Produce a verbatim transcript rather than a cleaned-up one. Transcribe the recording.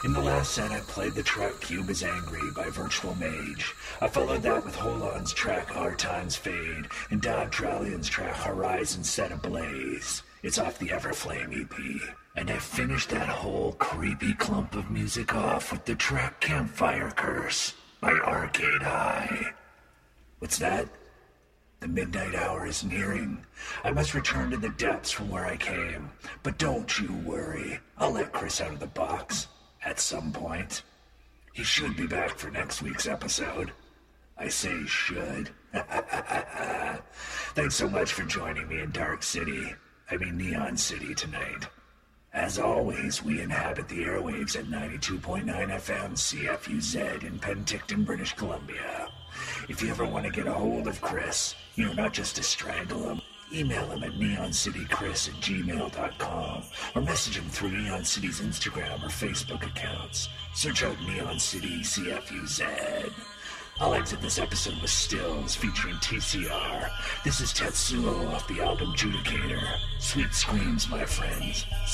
In the last set, I played the track Cube is Angry by Virtual Mage. I followed that with Holon's track Our Times Fade, and Dab Trallian's track Horizon Set Ablaze. It's off the Everflame E P. And I finished that whole creepy clump of music off with the track Campfire Curse by Arcade High. What's that? The midnight hour is nearing. I must return to the depths from where I came. But don't you worry. I'll let Chris out of the box. At some point. He should be back for next week's episode. I say should. Thanks so much for joining me in Dark City. I mean Neon City tonight. As always, we inhabit the airwaves at ninety-two point nine F M C F U Z in Penticton, British Columbia. If you ever want to get a hold of Chris, you know, not just to strangle him, email him at neoncitychris at gmail dot com or message him through Neon City's Instagram or Facebook accounts. Search out Neon City C F U Z. I'll exit this episode with Stills featuring T C R. This is Tetsuo off the album Judicator. Sweet screams, my friends.